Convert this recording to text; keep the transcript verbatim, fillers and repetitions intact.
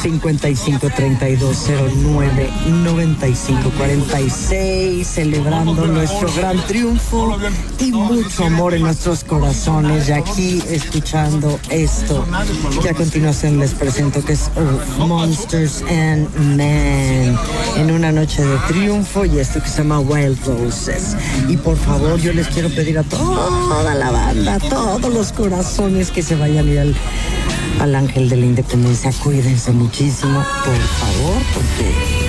cincuenta y cinco treinta y dos cero nueve noventa y cinco cuarenta y seis, celebrando nuestro gran triunfo y mucho amor en nuestros corazones. Y aquí escuchando esto, que a continuación les presento, que es Earth, Monsters and Men, en una noche de triunfo, y esto que se llama Wild Roses. Y por favor, yo les quiero pedir a toda la banda, a todos los corazones, que se vayan a ir al, al Ángel de la Independencia. Cuídense muchísimo, por favor, porque